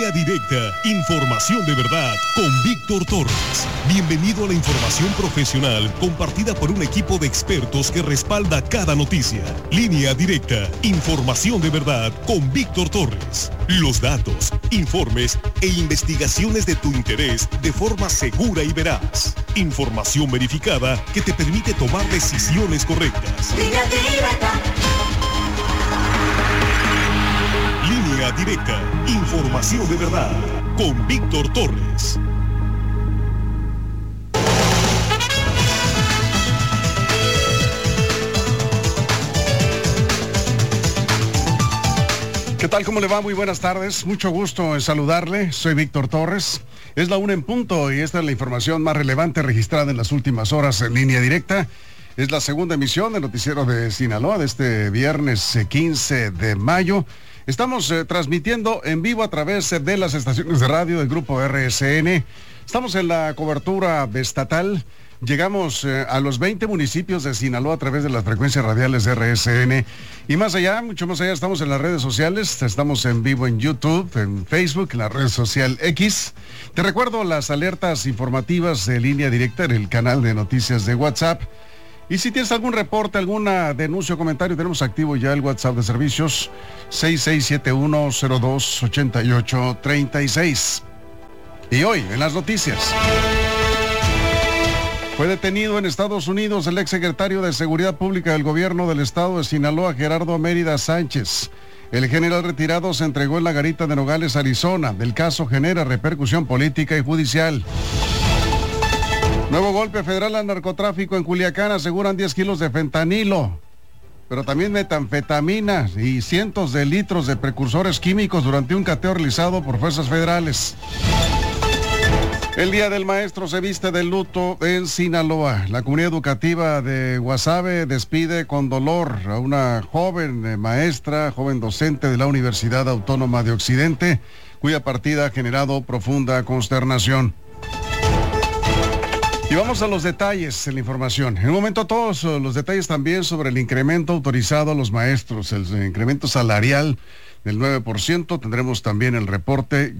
Línea Directa, información de verdad con Víctor Torres. Bienvenido a la información profesional compartida por un equipo de expertos que respalda cada noticia. Línea Directa, información de verdad con Víctor Torres. Los datos, informes e investigaciones de tu interés de forma segura y veraz. Información verificada que te permite tomar decisiones correctas. Línea Directa. Línea Directa, información de verdad, con Víctor Torres. ¿Qué tal? ¿Cómo le va? Muy buenas tardes. Mucho gusto en saludarle. Soy Víctor Torres. Es la 1 en punto y esta es la información más relevante registrada en las últimas horas en Línea Directa. Es la segunda emisión del noticiero de Sinaloa de este viernes 15 de mayo. Estamos transmitiendo en vivo a través de las estaciones de radio del grupo RSN. Estamos en la cobertura estatal. Llegamos a los 20 municipios de Sinaloa a través de las frecuencias radiales de RSN. Y más allá, mucho más allá, estamos en las redes sociales. Estamos en vivo en YouTube, en Facebook, en la red social X. Te recuerdo las alertas informativas de Línea Directa en el canal de noticias de WhatsApp. Y si tienes algún reporte, alguna denuncia o comentario, tenemos activo ya el WhatsApp de servicios 6671028836. Y hoy, en las noticias. Fue detenido en Estados Unidos el exsecretario de Seguridad Pública del Gobierno del Estado de Sinaloa, Gerardo Mérida Sánchez. El general retirado se entregó en la garita de Nogales, Arizona. El caso genera repercusión política y judicial. Nuevo golpe federal al narcotráfico en Culiacán, aseguran 10 kilos de fentanilo, pero también metanfetamina y cientos de litros de precursores químicos durante un cateo realizado por fuerzas federales. El Día del Maestro se viste de luto en Sinaloa. La comunidad educativa de Guasave despide con dolor a una joven maestra, joven docente de la Universidad Autónoma de Occidente, cuya partida ha generado profunda consternación. Y vamos a los detalles en la información. En un momento todos los detalles también sobre el incremento autorizado a los maestros, el incremento salarial del 9%. Tendremos también el reporte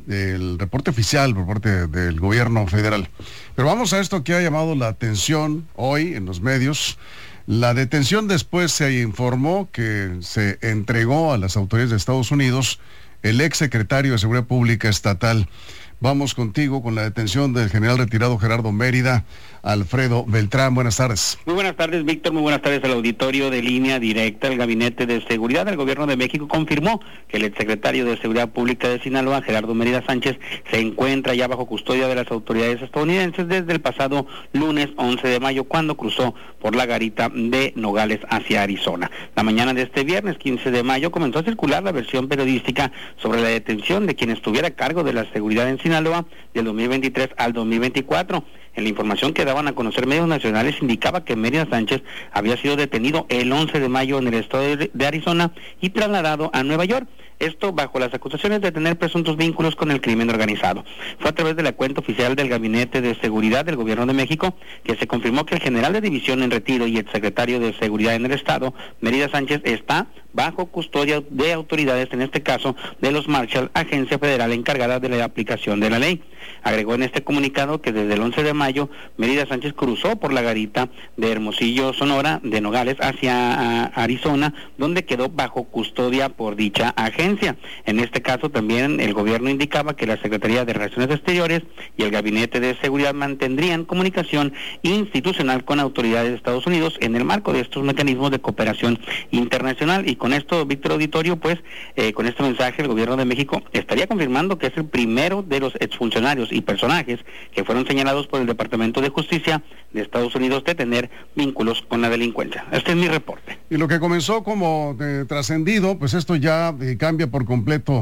oficial por parte del gobierno federal. Pero vamos a esto que ha llamado la atención hoy en los medios. La detención después se informó que se entregó a las autoridades de Estados Unidos el exsecretario de Seguridad Pública Estatal. Vamos contigo con la detención del general retirado Gerardo Mérida. Alfredo Beltrán, buenas tardes. Muy buenas tardes, Víctor, muy buenas tardes al auditorio de Línea Directa. El Gabinete de Seguridad del Gobierno de México confirmó que el exsecretario de Seguridad Pública de Sinaloa, Gerardo Mérida Sánchez, se encuentra ya bajo custodia de las autoridades estadounidenses desde el pasado lunes 11 de mayo, cuando cruzó por la garita de Nogales hacia Arizona. La mañana de este viernes 15 de mayo comenzó a circular la versión periodística sobre la detención de quien estuviera a cargo de la seguridad en Sinaloa del 2023 al 2024. En la información que daban a conocer medios nacionales indicaba que Mérida Sánchez había sido detenido el 11 de mayo en el estado de Arizona y trasladado a Nueva York. Esto bajo las acusaciones de tener presuntos vínculos con el crimen organizado. Fue a través de la cuenta oficial del Gabinete de Seguridad del Gobierno de México que se confirmó que el general de división en retiro y el secretario de Seguridad en el Estado, Mérida Sánchez, está bajo custodia de autoridades, en este caso de los Marshal, agencia federal encargada de la aplicación de la ley. Agregó en este comunicado que desde el 11 de mayo, Mérida Sánchez cruzó por la garita de Hermosillo, Sonora, de Nogales hacia Arizona, donde quedó bajo custodia por dicha agencia. En este caso también el gobierno indicaba que la Secretaría de Relaciones Exteriores y el Gabinete de Seguridad mantendrían comunicación institucional con autoridades de Estados Unidos en el marco de estos mecanismos de cooperación internacional. Y con esto, Víctor Auditorio, con este mensaje el gobierno de México estaría confirmando que es el primero de los exfuncionarios y personajes que fueron señalados por el Departamento de Justicia de Estados Unidos de tener vínculos con la delincuencia. Este es mi reporte. Y lo que comenzó como trascendido, pues esto ya cambia por completo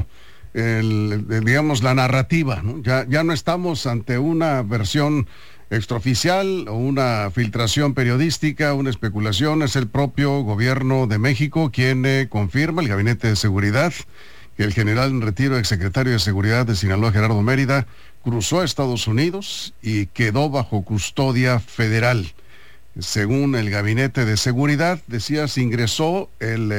digamos la narrativa, ¿no? Ya no estamos ante una versión extraoficial o una filtración periodística, una especulación. Es el propio gobierno de México quien confirma, el Gabinete de Seguridad, que el general en retiro, exsecretario de Seguridad de Sinaloa, Gerardo Mérida, cruzó a Estados Unidos y quedó bajo custodia federal. Según el Gabinete de Seguridad, decías, ingresó el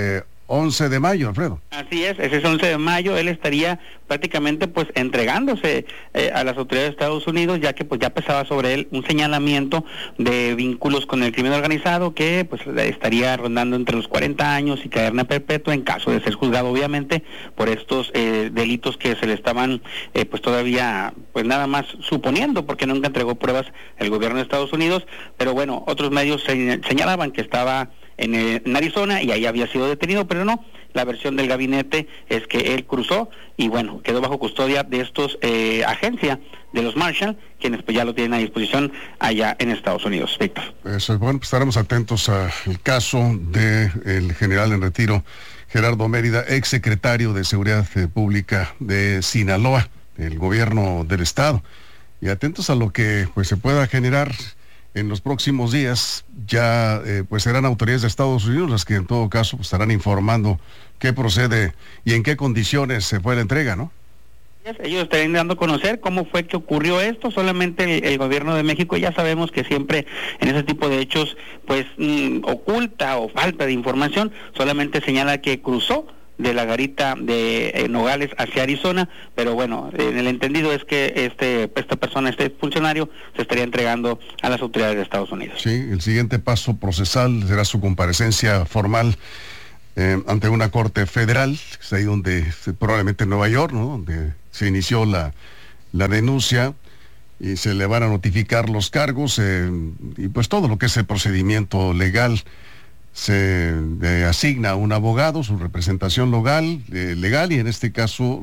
11 de mayo, Alfredo. Así es, ese es 11 de mayo, él estaría prácticamente pues entregándose a las autoridades de Estados Unidos, ya que pues ya pesaba sobre él un señalamiento de vínculos con el crimen organizado que pues estaría rondando entre los 40 años y cadena perpetua en caso de ser juzgado, obviamente, por estos delitos que se le estaban pues todavía pues nada más suponiendo, porque nunca entregó pruebas el gobierno de Estados Unidos, pero bueno, otros medios señalaban que estaba en Arizona y ahí había sido detenido, pero no, la versión del gabinete es que él cruzó y bueno, quedó bajo custodia de estos agencia de los Marshall, quienes pues ya lo tienen a disposición allá en Estados Unidos. Víctor. Eso es bueno, pues estaremos atentos al caso del general en retiro Gerardo Mérida, exsecretario de Seguridad Pública de Sinaloa, del gobierno del estado, y atentos a lo que pues se pueda generar en los próximos días. Ya pues serán autoridades de Estados Unidos las que en todo caso pues, estarán informando qué procede y en qué condiciones se fue la entrega, ¿no? Ellos estarían dando a conocer cómo fue que ocurrió esto. Solamente el gobierno de México, ya sabemos que siempre en ese tipo de hechos pues oculta o falta de información, solamente señala que cruzó de la garita de Nogales hacia Arizona, pero bueno, en el entendido es que esta persona, este funcionario, se estaría entregando a las autoridades de Estados Unidos. Sí, el siguiente paso procesal será su comparecencia formal ante una corte federal, que es ahí donde, probablemente en Nueva York, ¿no?, donde se inició la denuncia, y se le van a notificar los cargos y pues todo lo que es el procedimiento legal. Se asigna a un abogado, su representación legal, y en este caso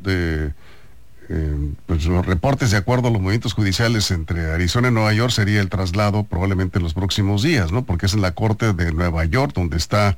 pues los reportes de acuerdo a los movimientos judiciales entre Arizona y Nueva York sería el traslado probablemente en los próximos días, ¿no? Porque es en la corte de Nueva York donde está,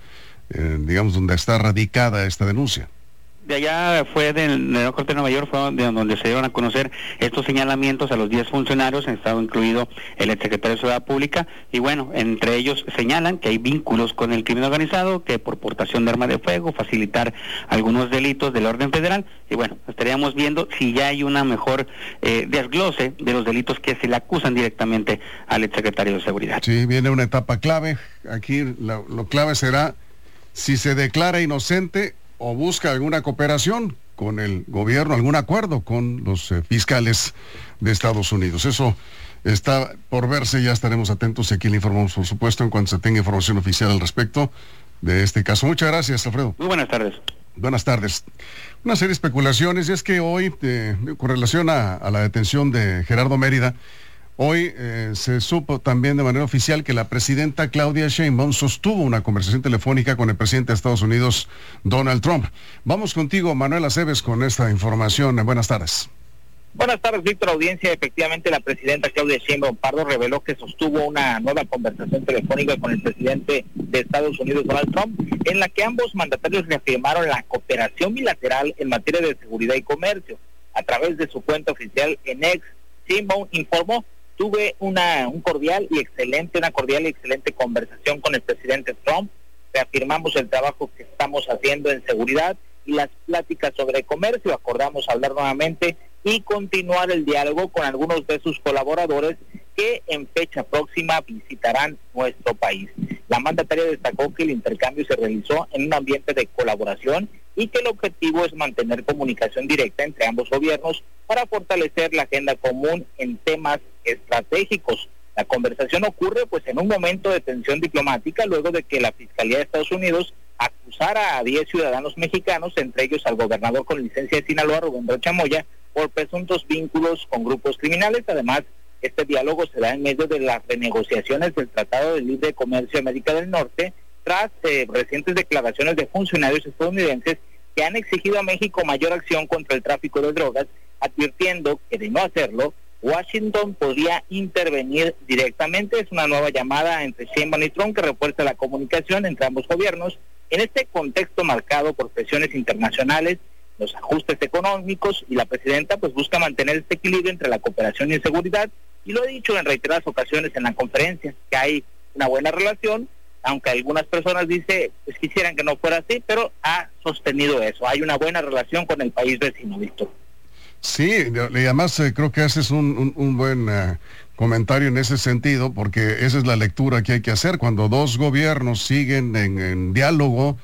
donde está radicada esta denuncia. De allá fue de la Corte de Nueva York, fue donde se dieron a conocer estos señalamientos a los 10 funcionarios, en estado incluido el exsecretario de Seguridad Pública, y bueno, entre ellos señalan que hay vínculos con el crimen organizado, que por portación de arma de fuego, facilitar algunos delitos del orden federal, y bueno, estaríamos viendo si ya hay una mejor desglose de los delitos que se le acusan directamente al exsecretario de Seguridad. Sí, viene una etapa clave. Aquí lo clave será si se declara inocente o busca alguna cooperación con el gobierno, algún acuerdo con los fiscales de Estados Unidos. Eso está por verse, ya estaremos atentos y aquí le informamos, por supuesto, en cuanto se tenga información oficial al respecto de este caso. Muchas gracias, Alfredo. Muy buenas tardes. Buenas tardes. Una serie de especulaciones, y es que hoy, con relación a la detención de Gerardo Mérida, hoy se supo también de manera oficial que la presidenta Claudia Sheinbaum sostuvo una conversación telefónica con el presidente de Estados Unidos, Donald Trump. Vamos contigo, Manuel Aceves, con esta información. Buenas tardes. Buenas tardes, Víctor. Audiencia. Efectivamente, la presidenta Claudia Sheinbaum Pardo reveló que sostuvo una nueva conversación telefónica con el presidente de Estados Unidos, Donald Trump, en la que ambos mandatarios reafirmaron la cooperación bilateral en materia de seguridad y comercio. A través de su cuenta oficial en X, Sheinbaum informó: tuve una cordial y excelente conversación con el presidente Trump. Reafirmamos el trabajo que estamos haciendo en seguridad y las pláticas sobre comercio. Acordamos hablar nuevamente y continuar el diálogo con algunos de sus colaboradores que en fecha próxima visitarán nuestro país. La mandataria destacó que el intercambio se realizó en un ambiente de colaboración y que el objetivo es mantener comunicación directa entre ambos gobiernos para fortalecer la agenda común en temas estratégicos. La conversación ocurre pues en un momento de tensión diplomática luego de que la Fiscalía de Estados Unidos acusara a 10 ciudadanos mexicanos, entre ellos al gobernador con licencia de Sinaloa, Rubén Rocha Moya, por presuntos vínculos con grupos criminales. Además, este diálogo se da en medio de las renegociaciones del Tratado de Libre Comercio de América del Norte, tras recientes declaraciones de funcionarios estadounidenses que han exigido a México mayor acción contra el tráfico de drogas, advirtiendo que de no hacerlo, Washington podría intervenir directamente. Es una nueva llamada entre Sheinbaum y Trump que refuerza la comunicación entre ambos gobiernos en este contexto marcado por presiones internacionales, los ajustes económicos, y la presidenta pues busca mantener este equilibrio entre la cooperación y seguridad, y lo ha dicho en reiteradas ocasiones en la conferencia, que hay una buena relación, aunque algunas personas dicen pues quisieran que no fuera así, pero ha sostenido eso, hay una buena relación con el país vecino, Víctor. Sí, y además creo que haces un buen comentario en ese sentido, porque esa es la lectura que hay que hacer. Cuando dos gobiernos siguen en diálogo,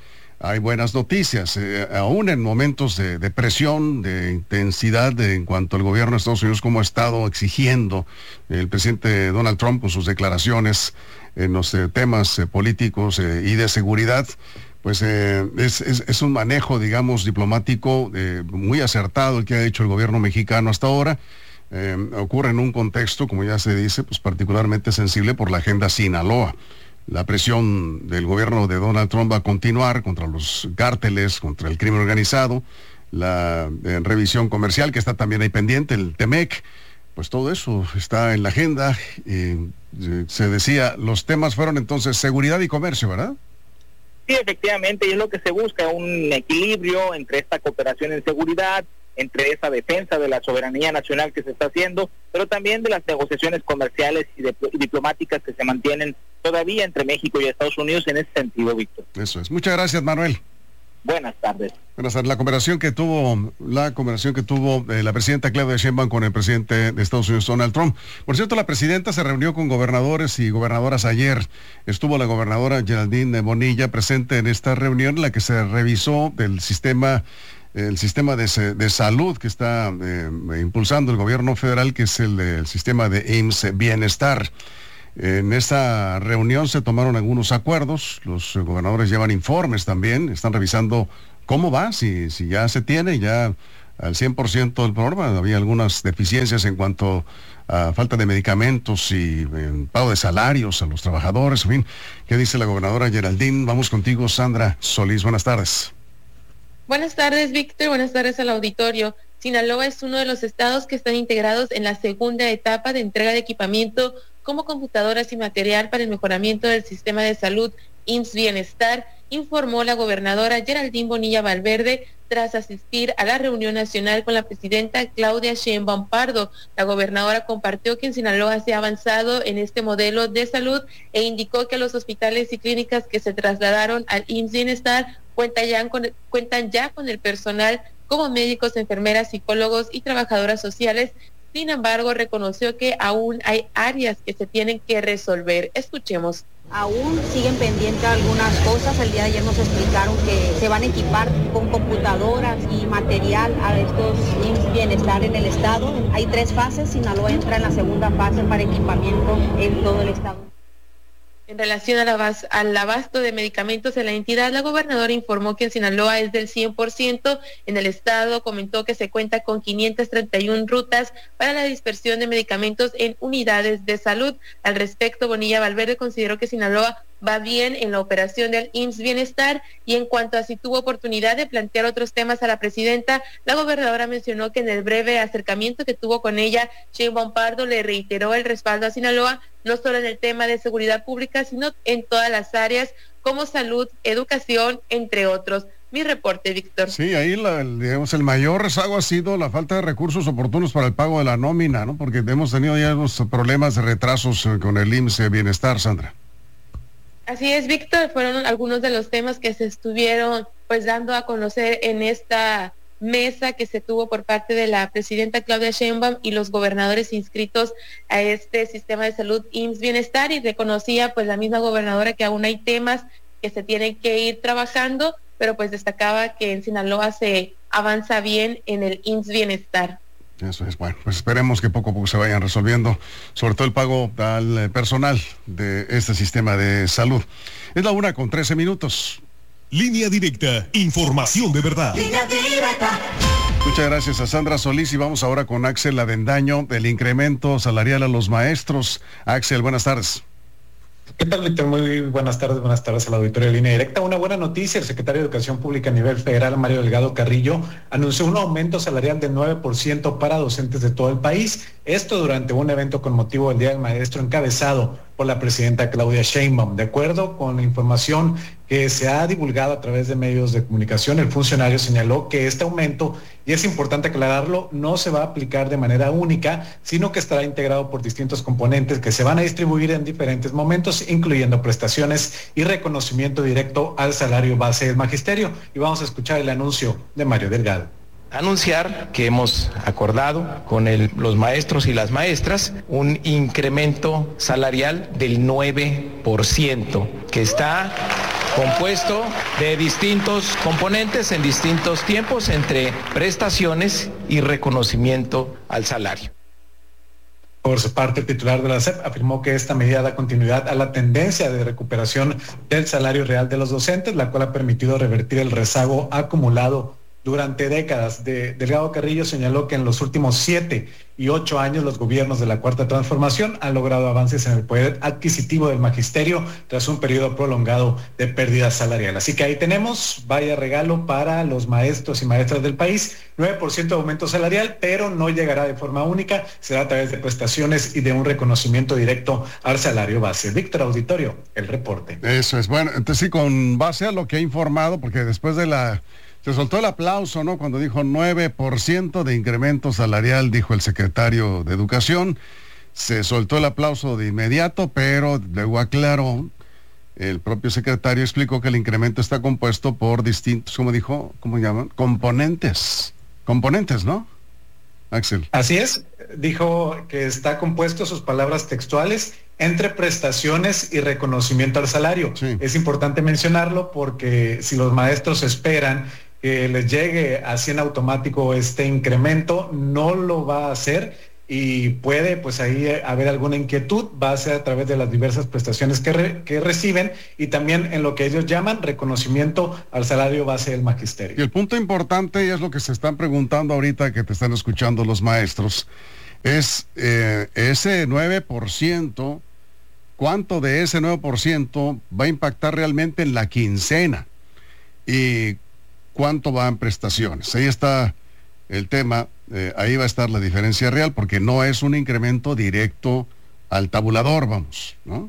hay buenas noticias, aún en momentos de presión, de intensidad en cuanto al gobierno de Estados Unidos, como ha estado exigiendo el presidente Donald Trump con sus declaraciones en los temas políticos y de seguridad. Pues es un manejo, digamos, diplomático muy acertado el que ha hecho el gobierno mexicano hasta ahora. Ocurre en un contexto, como ya se dice, pues particularmente sensible por la agenda Sinaloa. La presión del gobierno de Donald Trump va a continuar contra los cárteles, contra el crimen organizado, la revisión comercial que está también ahí pendiente, el TEMEC, pues todo eso está en la agenda. Se decía, los temas fueron entonces seguridad y comercio, ¿verdad? Sí, efectivamente, y es lo que se busca, un equilibrio entre esta cooperación en seguridad, entre esa defensa de la soberanía nacional que se está haciendo, pero también de las negociaciones comerciales y diplomáticas que se mantienen todavía entre México y Estados Unidos en ese sentido, Víctor. Eso es. Muchas gracias, Manuel. Buenas tardes. Buenas tardes. La conversación que tuvo la presidenta Claudia Sheinbaum con el presidente de Estados Unidos, Donald Trump. Por cierto, la presidenta se reunió con gobernadores y gobernadoras ayer. Estuvo la gobernadora Geraldine Bonilla presente en esta reunión en la que se revisó el sistema de salud que está impulsando el gobierno federal, que es el sistema de IMSS Bienestar. En esta reunión se tomaron algunos acuerdos, los gobernadores llevan informes también, están revisando cómo va, si ya se tiene ya al 100% del programa. Había algunas deficiencias en cuanto a falta de medicamentos y pago de salarios a los trabajadores, en fin. ¿Qué dice la gobernadora Geraldine? Vamos contigo, Sandra Solís, buenas tardes. Buenas tardes, Víctor, buenas tardes al auditorio. Sinaloa es uno de los estados que están integrados en la segunda etapa de entrega de equipamiento como computadoras y material para el mejoramiento del sistema de salud IMSS Bienestar, informó la gobernadora Geraldine Bonilla Valverde tras asistir a la reunión nacional con la presidenta Claudia Sheinbaum Pardo. La gobernadora compartió que en Sinaloa se ha avanzado en este modelo de salud e indicó que los hospitales y clínicas que se trasladaron al IMSS Bienestar cuentan ya con el personal como médicos, enfermeras, psicólogos y trabajadoras sociales. Sin embargo, reconoció que aún hay áreas que se tienen que resolver. Escuchemos. Aún siguen pendientes algunas cosas. El día de ayer nos explicaron que se van a equipar con computadoras y material a estos IMSS Bienestar en el estado. Hay 3 fases. Sinaloa entra en la segunda fase para equipamiento en todo el estado. En relación al abasto de medicamentos en la entidad, la gobernadora informó que en Sinaloa es del 100%. En el estado comentó que se cuenta con 531 rutas para la dispersión de medicamentos en unidades de salud. Al respecto, Bonilla Valverde consideró que Sinaloa va bien en la operación del IMSS Bienestar, y en cuanto a si tuvo oportunidad de plantear otros temas a la presidenta, la gobernadora mencionó que en el breve acercamiento que tuvo con ella, Sheinbaum Pardo le reiteró el respaldo a Sinaloa, no solo en el tema de seguridad pública, sino en todas las áreas como salud, educación, entre otros. Mi reporte, Víctor. Sí, ahí el mayor rezago ha sido la falta de recursos oportunos para el pago de la nómina, ¿no? Porque hemos tenido ya unos problemas de retrasos con el IMSS Bienestar, Sandra. Así es, Víctor, fueron algunos de los temas que se estuvieron pues dando a conocer en esta mesa que se tuvo por parte de la presidenta Claudia Sheinbaum y los gobernadores inscritos a este sistema de salud IMSS Bienestar, y reconocía pues la misma gobernadora que aún hay temas que se tienen que ir trabajando, pero pues destacaba que en Sinaloa se avanza bien en el IMSS Bienestar. Eso es, bueno, pues esperemos que poco a poco se vayan resolviendo, sobre todo el pago al personal de este sistema de salud. Es la 1:13. Línea directa, información de verdad. Línea directa. Muchas gracias a Sandra Solís, y vamos ahora con Axel Avendaño del incremento salarial a los maestros. Axel, buenas tardes. ¿Qué tal, Víctor? Muy buenas tardes a la auditoría de Línea Directa. Una buena noticia: el secretario de Educación Pública a nivel federal, Mario Delgado Carrillo, anunció un aumento salarial del 9% para docentes de todo el país. Esto durante un evento con motivo del Día del Maestro encabezado por la presidenta Claudia Sheinbaum. De acuerdo con la información que se ha divulgado a través de medios de comunicación, el funcionario señaló que este aumento, y es importante aclararlo, no se va a aplicar de manera única, sino que estará integrado por distintos componentes que se van a distribuir en diferentes momentos, incluyendo prestaciones y reconocimiento directo al salario base del magisterio. Y vamos a escuchar el anuncio de Mario Delgado. Anunciar que hemos acordado con los maestros y las maestras un incremento salarial del 9%, que está compuesto de distintos componentes en distintos tiempos entre prestaciones y reconocimiento al salario. Por su parte, el titular de la SEP afirmó que esta medida da continuidad a la tendencia de recuperación del salario real de los docentes, la cual ha permitido revertir el rezago acumulado durante décadas. Delgado Carrillo señaló que en los últimos 7 y 8 años los gobiernos de la Cuarta Transformación han logrado avances en el poder adquisitivo del magisterio tras un periodo prolongado de pérdida salarial. Así que ahí tenemos, vaya regalo para los maestros y maestras del país, 9% de aumento salarial, pero no llegará de forma única, será a través de prestaciones y de un reconocimiento directo al salario base. Víctor Auditorio, el reporte. Eso es, bueno, entonces sí, con base a lo que ha informado, porque después de se soltó el aplauso, ¿no? Cuando dijo 9% de incremento salarial, dijo el secretario de Educación. Se soltó el aplauso de inmediato, pero luego aclaró, el propio secretario explicó que el incremento está compuesto por distintos, ¿cómo dijo? ¿Cómo llaman? Componentes, ¿no? Axel. Así es, dijo que está compuesto, sus palabras textuales, entre prestaciones y reconocimiento al salario. Sí. Es importante mencionarlo porque si los maestros esperan que les llegue así en automático este incremento, no lo va a hacer y puede pues ahí haber alguna inquietud, va a ser a través de las diversas prestaciones que reciben y también en lo que ellos llaman reconocimiento al salario base del magisterio. Y el punto importante, y es lo que se están preguntando ahorita que te están escuchando los maestros, es ese 9%, ¿cuánto de ese 9% va a impactar realmente en la quincena? ¿Y cuánto va en prestaciones? Ahí está el tema, ahí va a estar la diferencia real, porque no es un incremento directo al tabulador, vamos, ¿no?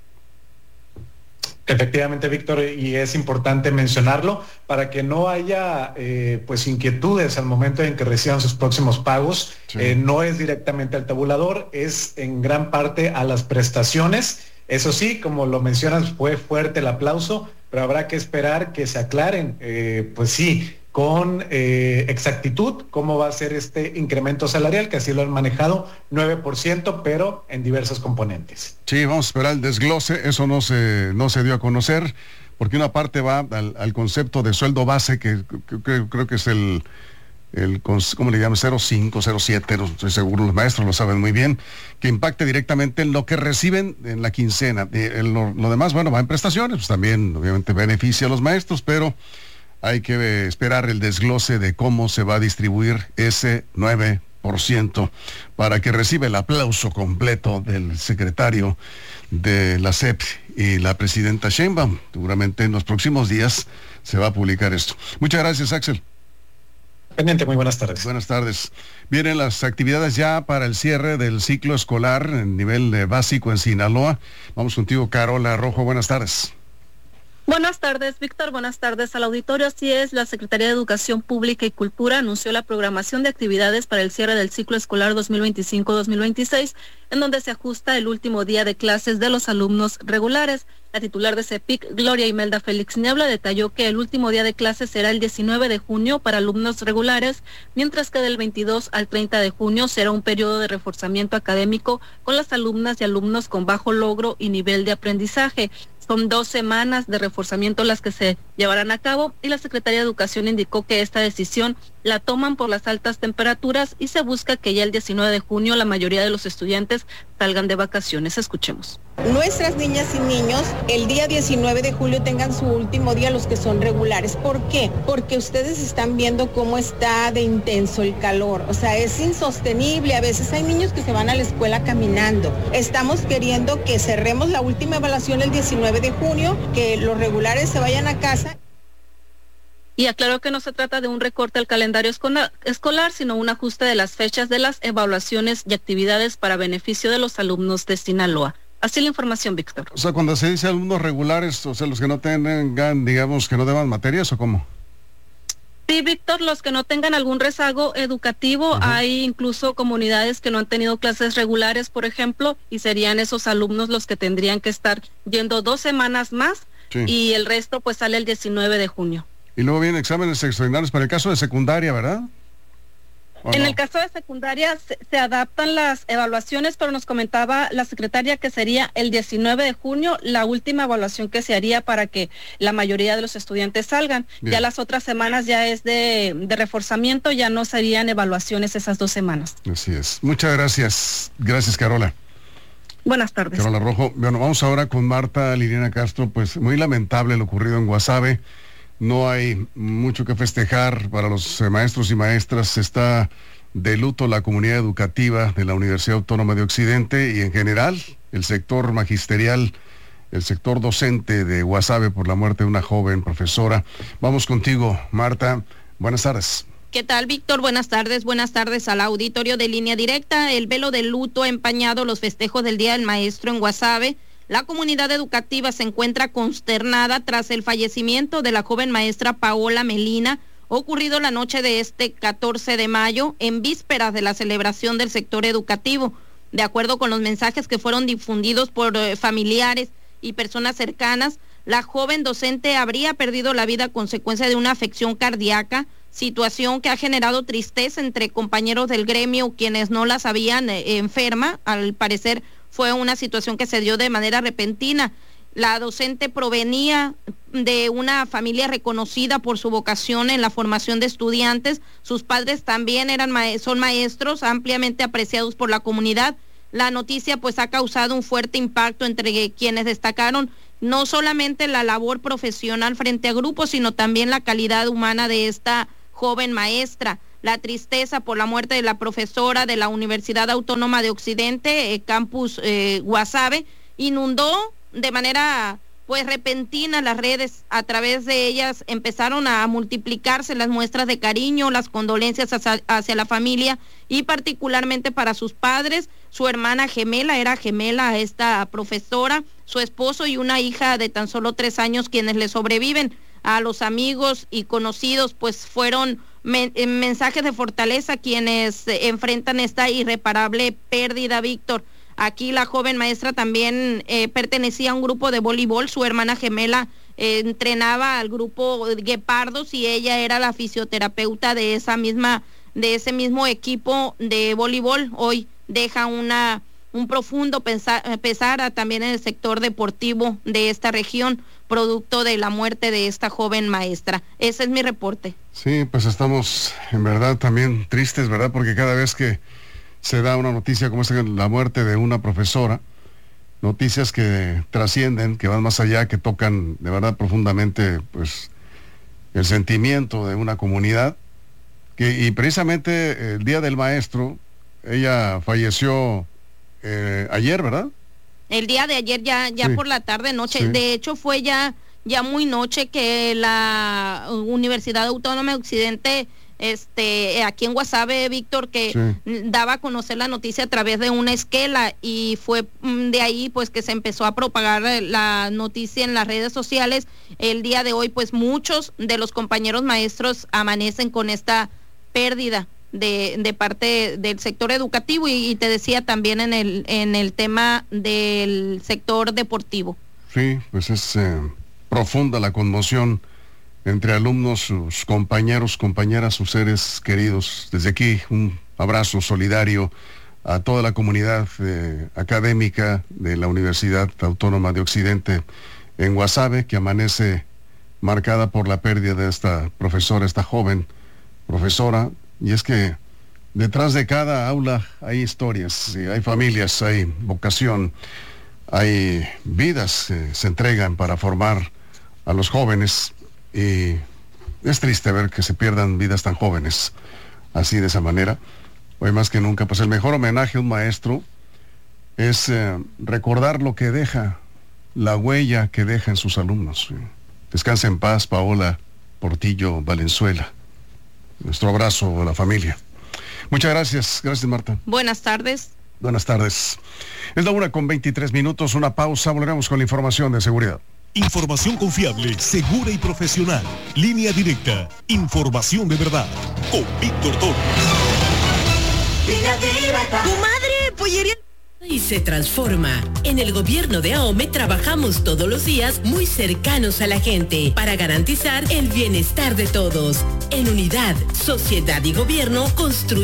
Efectivamente, Víctor, y es importante mencionarlo para que no haya pues inquietudes al momento en que reciban sus próximos pagos. Sí. No es directamente al tabulador, es en gran parte a las prestaciones. Eso sí, como lo mencionas, fue fuerte el aplauso, pero habrá que esperar que se aclaren, pues sí, con exactitud cómo va a ser este incremento salarial, que así lo han manejado, 9%, pero en diversos componentes. Sí, vamos a esperar el desglose, eso no se dio a conocer, porque una parte va al concepto de sueldo base, que creo que es el ¿cómo le llaman? 05, 07, no estoy seguro, los maestros lo saben muy bien, que impacte directamente en lo que reciben en la quincena. Lo demás, bueno, va en prestaciones, pues también obviamente beneficia a los maestros, pero hay que esperar el desglose de cómo se va a distribuir ese 9% para que reciba el aplauso completo del secretario de la SEP y la presidenta Sheinbaum. Seguramente en los próximos días se va a publicar esto. Muchas gracias, Axel. Pendiente, muy buenas tardes. Buenas tardes. Vienen las actividades ya para el cierre del ciclo escolar en nivel básico en Sinaloa. Vamos contigo, Carola Rojo. Buenas tardes. Buenas tardes, Víctor. Buenas tardes al auditorio. Así es, la Secretaría de Educación Pública y Cultura anunció la programación de actividades para el cierre del ciclo escolar 2025-2026, en donde se ajusta el último día de clases de los alumnos regulares. La titular de CEPIC, Gloria Imelda Félix Niebla, detalló que el último día de clases será el 19 de junio para alumnos regulares, mientras que del 22 al 30 de junio será un periodo de reforzamiento académico con las alumnas y alumnos con bajo logro y nivel de aprendizaje. Son 2 semanas de reforzamiento las que se llevarán a cabo y la Secretaría de Educación indicó que esta decisión la toman por las altas temperaturas y se busca que ya el 19 de junio la mayoría de los estudiantes salgan de vacaciones. Escuchemos. Nuestras niñas y niños el día 19 de julio tengan su último día los que son regulares. ¿Por qué? Porque ustedes están viendo cómo está de intenso el calor. O sea, es insostenible. A veces hay niños que se van a la escuela caminando. Estamos queriendo que cerremos la última evaluación el 19 de junio, que los regulares se vayan a casa. Y aclaró que no se trata de un recorte al calendario escolar, sino un ajuste de las fechas de las evaluaciones y actividades para beneficio de los alumnos de Sinaloa. Así la información, Víctor. O sea, cuando se dice alumnos regulares, o sea, los que no tengan, digamos, que no deban materias, ¿o cómo? Sí, Víctor, los que no tengan algún rezago educativo, hay incluso comunidades que no han tenido clases regulares, por ejemplo, y serían esos alumnos los que tendrían que estar yendo 2 semanas más, y el resto pues sale el 19 de junio. Y luego vienen exámenes extraordinarios para el caso de secundaria, ¿verdad? En el caso de secundaria se adaptan las evaluaciones, pero nos comentaba la secretaria que sería el 19 de junio la última evaluación que se haría para que la mayoría de los estudiantes salgan. Bien. Ya las otras semanas ya es de reforzamiento, ya no serían evaluaciones esas 2 semanas. Así es. Muchas gracias. Gracias, Carola. Buenas tardes. Carola Rojo. Bueno, vamos ahora con Marta Liliana Castro. Pues muy lamentable lo ocurrido en Guasave. No hay mucho que festejar para los maestros y maestras. Está de luto la comunidad educativa de la Universidad Autónoma de Occidente y en general el sector magisterial, el sector docente de Guasave por la muerte de una joven profesora. Vamos contigo, Marta. Buenas tardes. ¿Qué tal, Víctor? Buenas tardes al auditorio de Línea Directa. El velo de luto ha empañado los festejos del Día del Maestro en Guasave. La comunidad educativa se encuentra consternada tras el fallecimiento de la joven maestra Paola Melina, ocurrido la noche de este 14 de mayo, en vísperas de la celebración del sector educativo. De acuerdo con los mensajes que fueron difundidos por familiares y personas cercanas, la joven docente habría perdido la vida a consecuencia de una afección cardíaca, situación que ha generado tristeza entre compañeros del gremio, quienes no la sabían enferma. Al parecer fue una situación que se dio de manera repentina. La docente provenía de una familia reconocida por su vocación en la formación de estudiantes. Sus padres también son maestros ampliamente apreciados por la comunidad. La noticia pues ha causado un fuerte impacto entre quienes destacaron no solamente la labor profesional frente a grupos, sino también la calidad humana de esta joven maestra. La tristeza por la muerte de la profesora de la Universidad Autónoma de Occidente, campus Guasave, inundó de manera pues repentina las redes. A través de ellas empezaron a multiplicarse las muestras de cariño, las condolencias hacia la familia y particularmente para sus padres. Su hermana gemela, era gemela a esta profesora, su esposo y una hija de tan solo 3 años quienes le sobreviven. A los amigos y conocidos pues fueron mensajes de fortaleza quienes enfrentan esta irreparable pérdida, Víctor. Aquí la joven maestra también pertenecía a un grupo de voleibol. Su hermana gemela entrenaba al grupo Guepardos y ella era la fisioterapeuta de ese mismo equipo de voleibol. Hoy deja un profundo pesar también en el sector deportivo de esta región, producto de la muerte de esta joven maestra. Ese es mi reporte. Sí, pues estamos en verdad también tristes, ¿verdad? Porque cada vez que se da una noticia como esta, la muerte de una profesora, noticias que trascienden, que van más allá, que tocan de verdad profundamente pues el sentimiento de una comunidad, y precisamente el Día del Maestro, ella falleció ayer, ¿verdad? El día de ayer, ya sí, por la tarde, noche. Sí. De hecho, fue ya muy noche que la Universidad Autónoma de Occidente, aquí en Guasave, Víctor, que sí, daba a conocer la noticia a través de una esquela, y fue de ahí pues que se empezó a propagar la noticia en las redes sociales. El día de hoy, pues muchos de los compañeros maestros amanecen con esta pérdida de parte del sector educativo y te decía también en el tema del sector deportivo. Sí, pues es profunda la conmoción entre alumnos, sus compañeros, compañeras, sus seres queridos. Desde aquí un abrazo solidario a toda la comunidad académica de la Universidad Autónoma de Occidente en Guasave, que amanece marcada por la pérdida de esta profesora, esta joven profesora. Y es que detrás de cada aula hay historias, hay familias, hay vocación, hay vidas que se entregan para formar a los jóvenes, y es triste ver que se pierdan vidas tan jóvenes, así de esa manera. Hoy más que nunca, pues el mejor homenaje a un maestro es recordar lo que deja, la huella que deja en sus alumnos. Descansa en paz, Paola Portillo Valenzuela. Nuestro abrazo a la familia. Muchas gracias. Gracias, Marta. Buenas tardes. Buenas tardes. Es la 1:23, una pausa. Volveremos con la información de seguridad. Información confiable, segura y profesional. Línea Directa. Información de verdad. Con Víctor Torres. Línea Directa. Tu madre, pollería. Y se transforma. En el gobierno de AOME trabajamos todos los días muy cercanos a la gente para garantizar el bienestar de todos. En unidad, sociedad y gobierno construimos